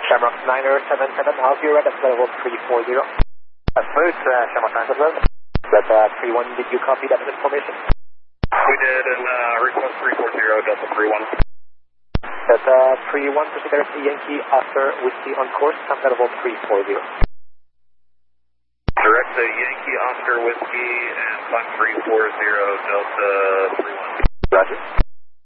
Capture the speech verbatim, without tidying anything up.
Shamrock Niner seven seven, Alpha, red at level three four zero. Uh, smooth, uh, Shamrock nine seven. That uh, three one, did you copy that information? We did, and uh, request three four zero, Delta three one. That uh, three one, proceed to Yankee Oscar Whiskey on course, come level three four zero. Direct to Yankee Oscar Whiskey and climb three four zero, Delta three one. Roger.